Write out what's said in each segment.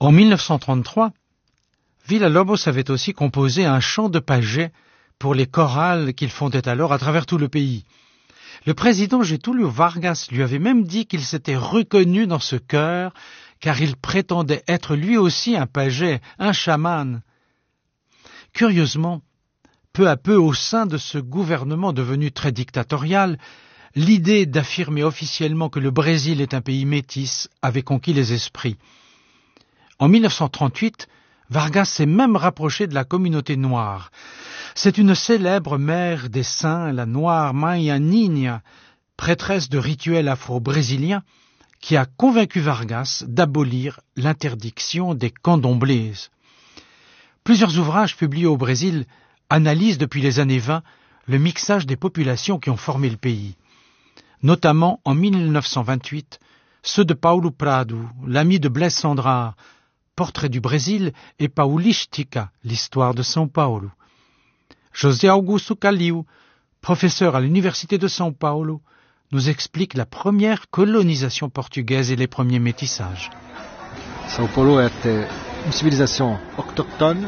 En 1933, Villa-Lobos avait aussi composé un chant de paget pour les chorales qu'il fondait alors à travers tout le pays. Le président Getúlio Vargas lui avait même dit qu'il s'était reconnu dans ce chœur, car il prétendait être lui aussi un paget, un chaman. Curieusement, peu à peu au sein de ce gouvernement devenu très dictatorial, l'idée d'affirmer officiellement que le Brésil est un pays métis avait conquis les esprits. En 1938, Vargas s'est même rapproché de la communauté noire. C'est une célèbre mère des saints, la noire Maria Nina, prêtresse de rituels afro-brésiliens, qui a convaincu Vargas d'abolir l'interdiction des candomblés. Plusieurs ouvrages publiés au Brésil analysent depuis les années 20 le mixage des populations qui ont formé le pays. Notamment en 1928, ceux de Paulo Prado, l'ami de Blaise Cendrars, Portrait du Brésil, et Paulistica, l'histoire de São Paulo. José Augusto Calil, professeur à l'université de São Paulo, nous explique la première colonisation portugaise et les premiers métissages. São Paulo était une civilisation autochtone.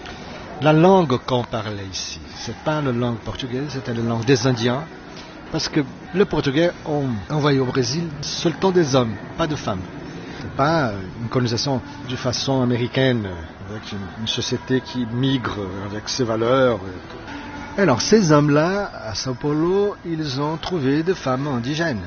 La langue qu'on parlait ici, c'est pas la langue portugaise, c'était la langue des Indiens, parce que le portugais ont envoyé au Brésil seulement des hommes, pas de femmes. C'est pas une colonisation de façon américaine, avec une société qui migre avec ses valeurs. Alors ces hommes-là, à São Paulo, ils ont trouvé des femmes indigènes.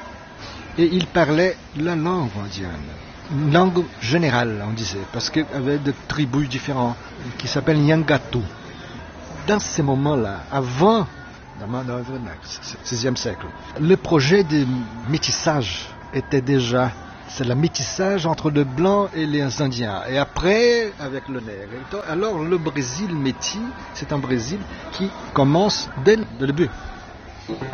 Et ils parlaient la langue indienne. Une langue générale, on disait, parce qu'il y avait des tribus différentes qui s'appellent Nhangatu. Dans ces moments-là, avant le XVIe siècle, le projet de métissage était déjà, c'est le métissage entre le blanc et les Indiens. Et après, avec le nègre. Alors le Brésil métis, c'est un Brésil qui commence dès le début.